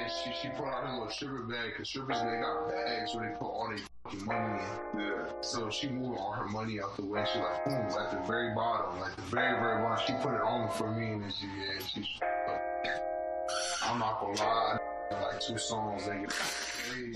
she pulled out her little stripper bag, because strippers, they got bags where they put all their fucking money in. Yeah. So she moved all her money out the way. She like, boom, at the very bottom, like the very, very bottom. She put it on for me, and then she's I'm not gonna lie, like 2 songs, they get crazy.